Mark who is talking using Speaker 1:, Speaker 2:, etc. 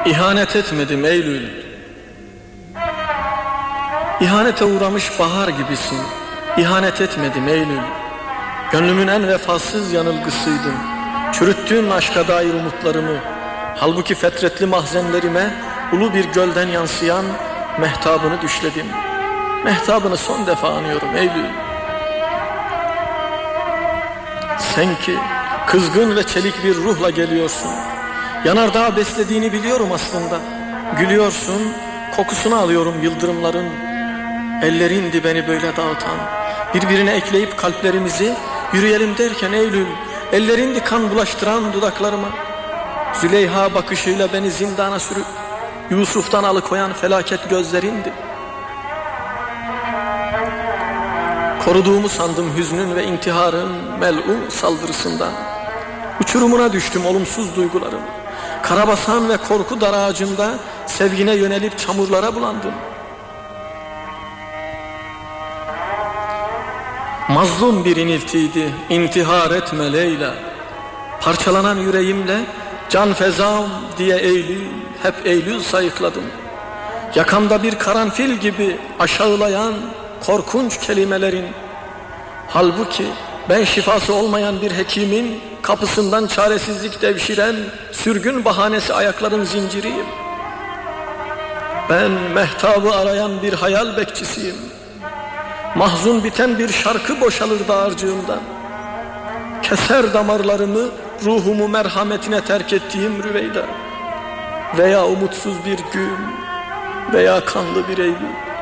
Speaker 1: İhanet etmedim Eylül. İhanete uğramış bahar gibisin. İhanet etmedim Eylül. Gönlümün en vefasız yanılgısıydın. Çürüttüğün aşka dair umutlarımı. Halbuki fetretli mahzenlerime ulu bir gölden yansıyan mehtabını düşledim. Mehtabını son defa anıyorum Eylül. Sen ki kızgın ve çelik bir ruhla geliyorsun. Yanardağ beslediğini biliyorum aslında. Gülüyorsun, kokusunu alıyorum yıldırımların. Ellerindi beni böyle dağıtan. Birbirine ekleyip kalplerimizi yürüyelim derken Eylül. Ellerindi kan bulaştıran dudaklarıma. Züleyha bakışıyla beni zindana sürüp Yusuf'tan alıkoyan felaket gözlerindi. Koruduğumu sandım hüznün ve intiharın melun saldırısından. Uçurumuna düştüm olumsuz duygularım. Karabasan ve korku dar ağacında sevgine yönelip çamurlara bulandım. Mazlum bir iniltiydi, intihar etme Leyla. Parçalanan yüreğimle can fezam diye Eylül, hep Eylül sayıkladım. Yakamda bir karanfil gibi aşağılayan korkunç kelimelerin. Halbuki ben şifası olmayan bir hekimin kapısından çaresizlik devşiren sürgün bahanesi ayakların zinciriyim. Ben mehtabı arayan bir hayal bekçisiyim. Mahzun biten bir şarkı boşalır dağarcığımdan. Keser damarlarımı, ruhumu merhametine terk ettiğim Rüveyda. Veya umutsuz bir gün, veya kanlı bir Eylül.